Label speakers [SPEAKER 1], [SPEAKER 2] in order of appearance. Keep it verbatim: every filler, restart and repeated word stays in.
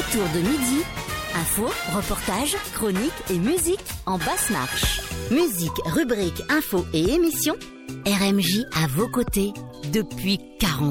[SPEAKER 1] retour de midi. Infos, reportages, chroniques et musique en basse marche. Musique, rubrique, infos et émissions. R M J à vos côtés depuis quarante ans.